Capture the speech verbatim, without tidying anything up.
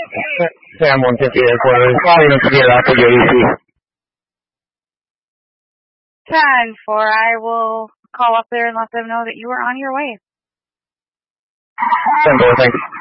Sam one fifty headquarters, calling them to get off of your E C. ten four, I will call up there and let them know that you are on your way. ten four, thanks.